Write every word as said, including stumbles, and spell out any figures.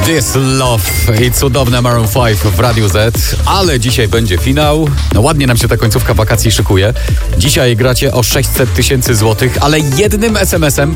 This Love i cudowne Maroon pięć w Radiu Z, ale dzisiaj będzie finał. No ładnie nam się ta końcówka wakacji szykuje. Dzisiaj gracie o sześćset tysięcy złotych, ale jednym es em esem